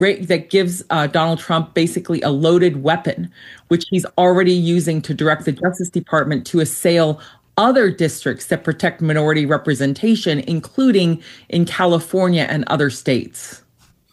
that gives Donald Trump basically a loaded weapon, which he's already using to direct the Justice Department to assail other districts that protect minority representation, including in California and other states.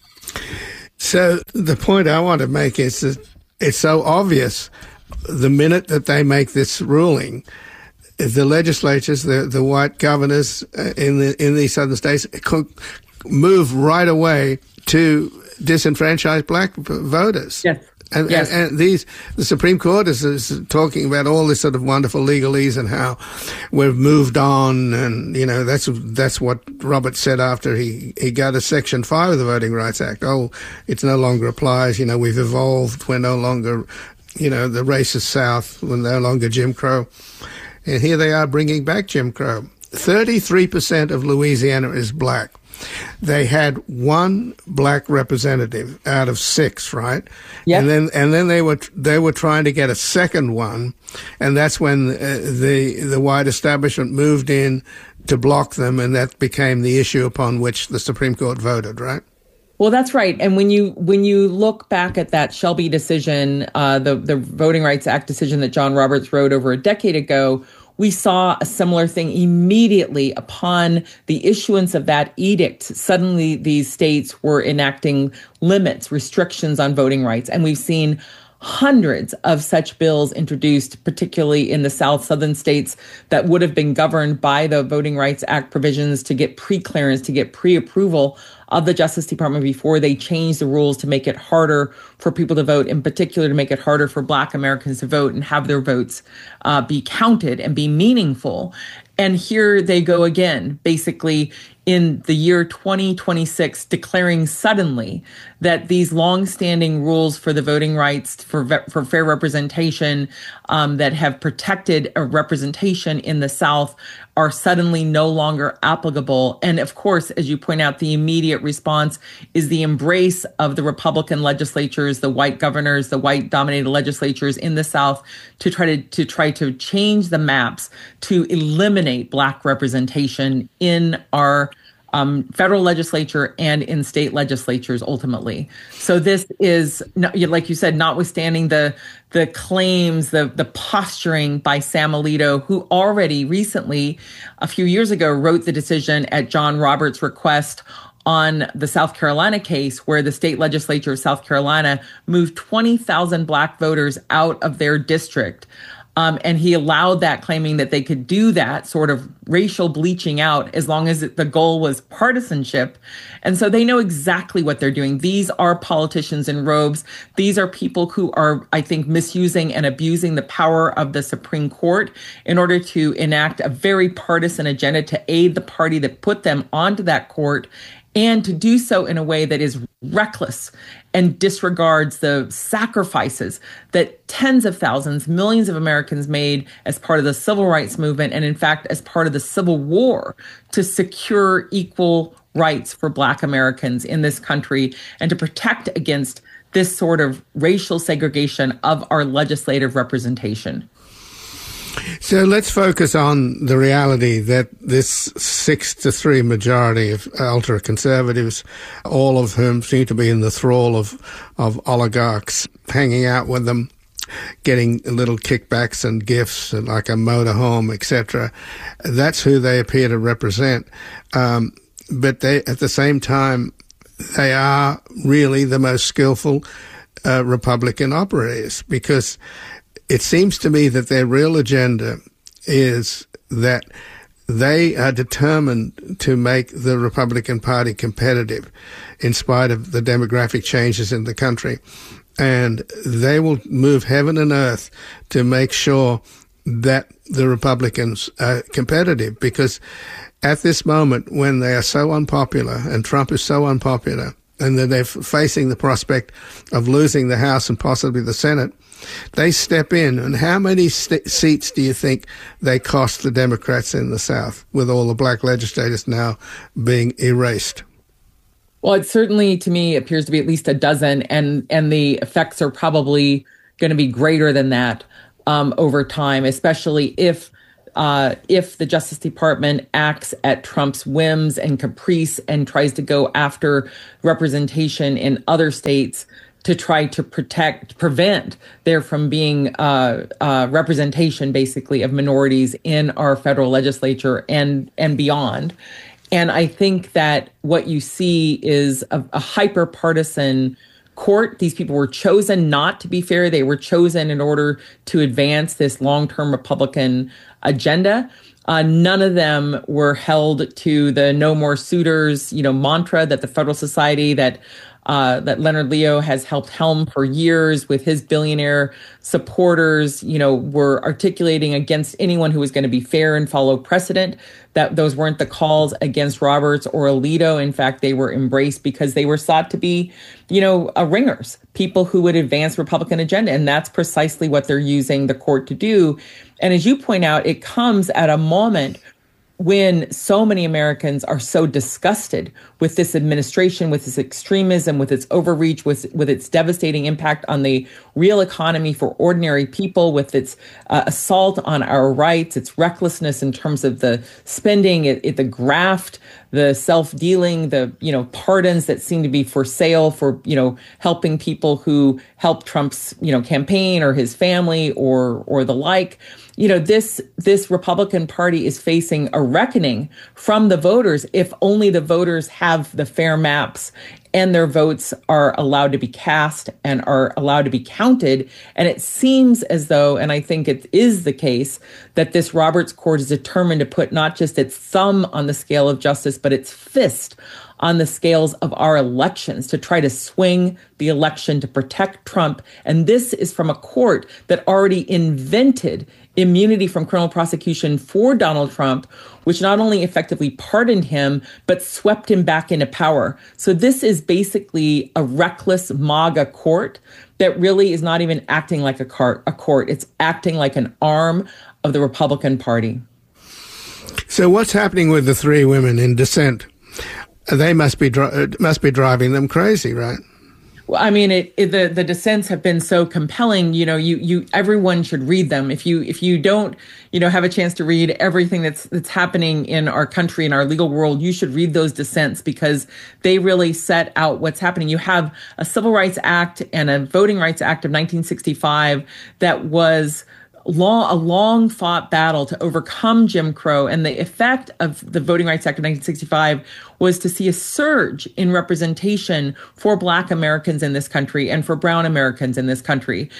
So the point I want to make is that it's so obvious the minute that they make this ruling, the legislatures, the white governors in these southern states could move right away to disenfranchise black voters. Yes. And, yes. and the Supreme Court is talking about all this sort of wonderful legalese and how we've moved on, and that's what Roberts said after he got a Section 5 of the Voting Rights Act. Oh, it no longer applies. We've evolved. We're no longer, the racist South. We're no longer Jim Crow. And here they are bringing back Jim Crow. 33% of Louisiana is black. They had one black representative out of 6, right? Yep. And then they were trying to get a second one, and that's when the white establishment moved in to block them, and that became the issue upon which the Supreme Court voted, right? Well, that's right. And when you look back at that Shelby decision, the Voting Rights Act decision that John Roberts wrote over a decade ago, we saw a similar thing immediately upon the issuance of that edict. Suddenly, these states were enacting limits, restrictions on voting rights. And we've seen hundreds of such bills introduced, particularly in the southern states that would have been governed by the Voting Rights Act provisions to get pre-clearance, to get pre-approval of the Justice Department before they changed the rules to make it harder for people to vote, in particular to make it harder for Black Americans to vote and have their votes be counted and be meaningful. And here they go again, basically in the year 2026, declaring suddenly that these longstanding rules for the voting rights for fair representation that have protected a representation in the South are suddenly no longer applicable. And of course, as you point out, the immediate response is the embrace of the Republican legislatures, the white governors, the white dominated legislatures in the South to try to change the maps to eliminate Black representation in our federal legislature and in state legislatures ultimately. So this is, like you said, notwithstanding the claims, the posturing by Sam Alito, who already recently, a few years ago, wrote the decision at John Roberts' request on the South Carolina case, where the state legislature of South Carolina moved 20,000 Black voters out of their district. And he allowed that, claiming that they could do that sort of racial bleaching out as long as the goal was partisanship. And so they know exactly what they're doing. These are politicians in robes. These are people who are, I think, misusing and abusing the power of the Supreme Court in order to enact a very partisan agenda to aid the party that put them onto that court, and to do so in a way that is reckless and disregards the sacrifices that tens of thousands, millions of Americans made as part of the civil rights movement, and in fact, as part of the Civil War, to secure equal rights for Black Americans in this country and to protect against this sort of racial segregation of our legislative representation. So let's focus on the reality that this 6-3 majority of ultra-conservatives, all of whom seem to be in the thrall of oligarchs, hanging out with them, getting little kickbacks and gifts like a motorhome, etc. That's who they appear to represent. But they, at the same time, they are really the most skillful Republican operators, because it seems to me that their real agenda is that they are determined to make the Republican Party competitive in spite of the demographic changes in the country. And they will move heaven and earth to make sure that the Republicans are competitive, because at this moment when they are so unpopular and Trump is so unpopular and that they're facing the prospect of losing the House and possibly the Senate, they step in. And how many seats do you think they cost the Democrats in the South, with all the Black legislators now being erased? Well, it certainly, to me, appears to be at least a dozen, and the effects are probably going to be greater than that over time, especially if if the Justice Department acts at Trump's whims and caprice and tries to go after representation in other states to try to prevent there from being representation, basically, of minorities in our federal legislature and beyond. And I think that what you see is a hyper-partisan court. These people were chosen not to be fair. They were chosen in order to advance this long-term Republican agenda. None of them were held to the no more suitors, mantra that the Federal Society that Leonard Leo has helped helm for years with his billionaire supporters, were articulating against anyone who was going to be fair and follow precedent. That those weren't the calls against Roberts or Alito. In fact, they were embraced because they were sought to be, ringers, people who would advance Republican agenda. And that's precisely what they're using the court to do. And as you point out, it comes at a moment when so many Americans are so disgusted with this administration, with its extremism, with its overreach, with its devastating impact on the real economy for ordinary people, with its assault on our rights, its recklessness in terms of the spending, the graft, the self-dealing, the pardons that seem to be for sale for helping people who helped Trump's campaign or his family or the like. This Republican Party is facing a reckoning from the voters if only the voters have the fair maps and their votes are allowed to be cast and are allowed to be counted. And it seems as though, and I think it is the case, that this Roberts Court is determined to put not just its thumb on the scale of justice, but its fist on the scales of our elections to try to swing the election to protect Trump. And this is from a court that already invented immunity from criminal prosecution for Donald Trump, which not only effectively pardoned him, but swept him back into power. So this is basically a reckless MAGA court that really is not even acting like a court. It's acting like an arm of the Republican Party. So what's happening with the three women in dissent? They must be driving them crazy, right? Well, I mean, the dissents have been so compelling. Everyone should read them. If you don't, have a chance to read everything that's happening in our country, in our legal world, you should read those dissents because they really set out what's happening. You have a Civil Rights Act and a Voting Rights Act of 1965 that was a long fought battle to overcome Jim Crow. And the effect of the Voting Rights Act of 1965 was to see a surge in representation for Black Americans in this country and for Brown Americans in this country.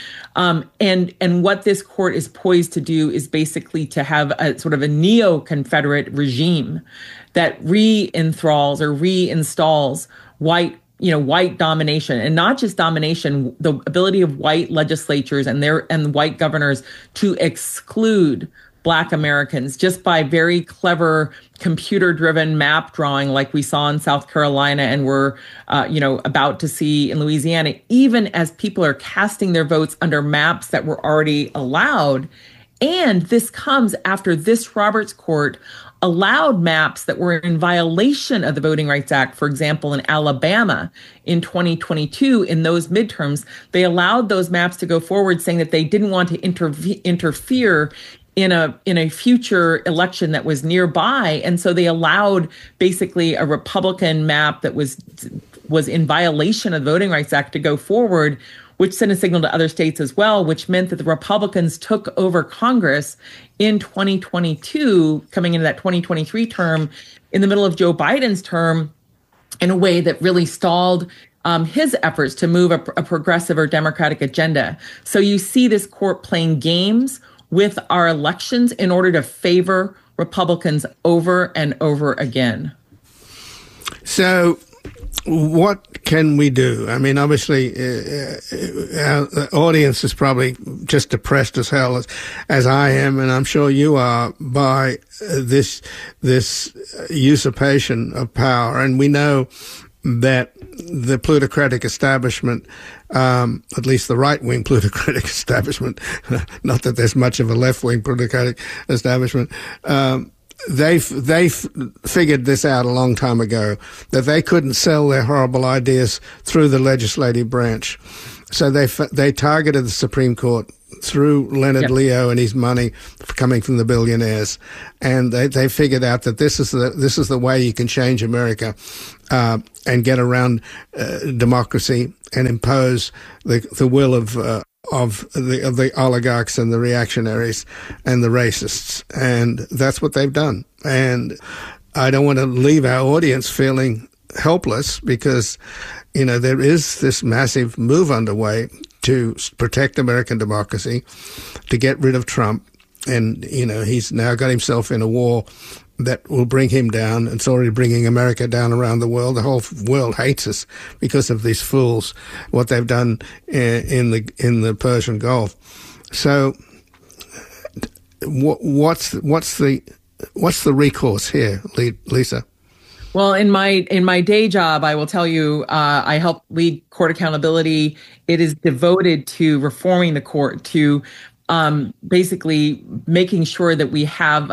And what this court is poised to do is basically to have a sort of a neo-Confederate regime that re-enthralls or reinstalls white domination, and not just domination, the ability of white legislatures and white governors to exclude Black Americans just by very clever computer-driven map drawing like we saw in South Carolina and we're, about to see in Louisiana, even as people are casting their votes under maps that were already allowed. And this comes after this Roberts Court allowed maps that were in violation of the Voting Rights Act. For example, in Alabama in 2022, in those midterms, they allowed those maps to go forward saying that they didn't want to interfere in a future election that was nearby. And so they allowed basically a Republican map that was in violation of the Voting Rights Act to go forward, which sent a signal to other states as well, which meant that the Republicans took over Congress in 2022, coming into that 2023 term, in the middle of Joe Biden's term, in a way that really stalled his efforts to move a progressive or democratic agenda. So you see this court playing games with our elections in order to favor Republicans over and over again. So what can we do? I mean, obviously, our audience is probably just depressed as hell as I am, and I'm sure you are, by this usurpation of power. And we know that the plutocratic establishment, at least the right-wing plutocratic establishment, not that there's much of a left-wing plutocratic establishment, they figured this out a long time ago, that they couldn't sell their horrible ideas through the legislative branch. So they targeted the Supreme Court through Leonard Leo and his money coming from the billionaires, and they figured out that this is the way you can change America and get around democracy and impose the will of the oligarchs and the reactionaries and the racists, and that's what they've done. And I don't want to leave our audience feeling helpless, because there is this massive move underway to protect American democracy, to get rid of Trump. And, he's now got himself in a war that will bring him down. It's already bringing America down around the world. The whole world hates us because of these fools, what they've done in the Persian Gulf. So what's the recourse here, Lisa? Well, in my day job, I will tell you, I help lead Court Accountability. It is devoted to reforming the court, to basically making sure that we have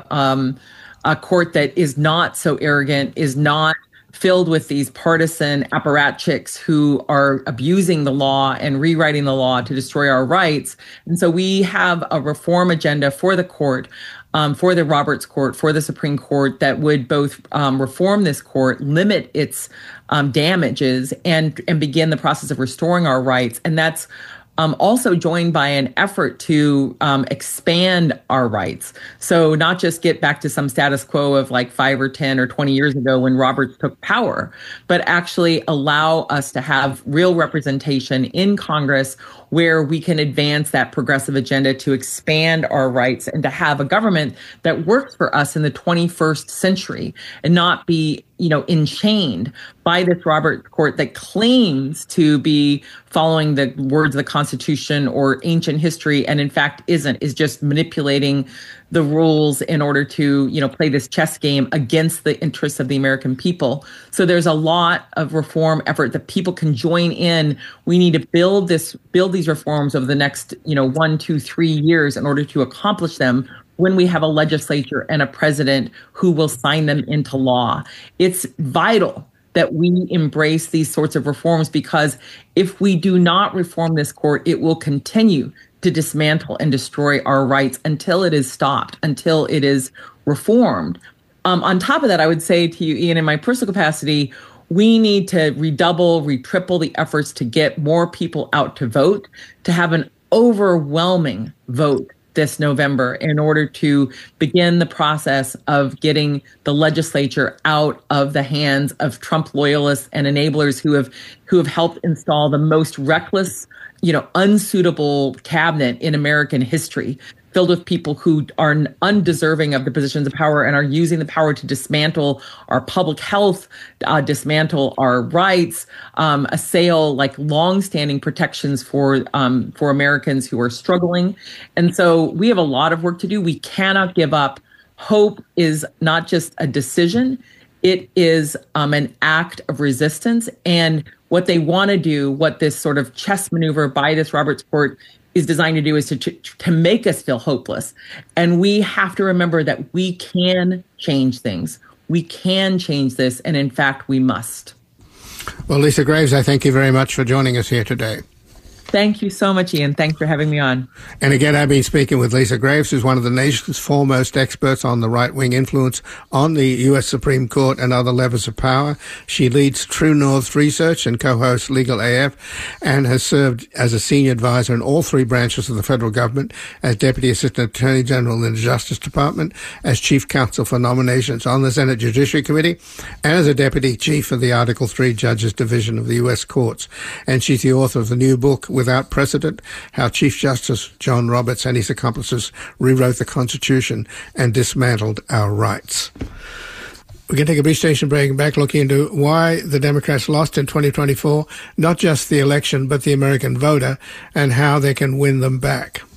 a court that is not so arrogant, is not filled with these partisan apparatchiks who are abusing the law and rewriting the law to destroy our rights. And so we have a reform agenda for the court, for the Roberts Court, for the Supreme Court, that would both reform this court, limit its damages, and begin the process of restoring our rights. And that's also joined by an effort to expand our rights. So not just get back to some status quo of like 5 or 10 or 20 years ago when Roberts took power, but actually allow us to have real representation in Congress where we can advance that progressive agenda to expand our rights and to have a government that works for us in the 21st century and not be, enchained by this Roberts Court that claims to be following the words of the Constitution or ancient history, and in fact is just manipulating the rules in order to, play this chess game against the interests of the American people. So there's a lot of reform effort that people can join in. We need to build these reforms over the next, 1, 2, 3 years in order to accomplish them when we have a legislature and a president who will sign them into law. It's vital that we embrace these sorts of reforms, because if we do not reform this court, it will continue to dismantle and destroy our rights until it is stopped, until it is reformed. On top of that, I would say to you, Ian, in my personal capacity, we need to triple the efforts to get more people out to vote, to have an overwhelming vote this November in order to begin the process of getting the legislature out of the hands of Trump loyalists and enablers who have helped install the most reckless, unsuitable cabinet in American history, filled with people who are undeserving of the positions of power and are using the power to dismantle our public health, dismantle our rights, assail like longstanding protections for Americans who are struggling. And so we have a lot of work to do. We cannot give up. Hope is not just a decision. It is an act of resistance. And what they want to do, what this sort of chess maneuver by this Roberts Court is designed to do, is to make us feel hopeless. And we have to remember that we can change things. We can change this. And in fact, we must. Well, Lisa Graves, I thank you very much for joining us here today. Thank you so much, Ian. Thanks for having me on. And again, I've been speaking with Lisa Graves, who's one of the nation's foremost experts on the right-wing influence on the U.S. Supreme Court and other levers of power. She leads True North Research and co-hosts Legal AF, and has served as a senior advisor in all 3 branches of the federal government, as Deputy Assistant Attorney General in the Justice Department, as Chief Counsel for Nominations on the Senate Judiciary Committee, and as a Deputy Chief of the Article 3 Judges Division of the U.S. Courts. And she's the author of the new book, Without Precedent, How Chief Justice John Roberts and his accomplices rewrote the Constitution and dismantled our rights. We're going to take a brief station break and back looking into why the Democrats lost in 2024, not just the election, but the American voter, and how they can win them back.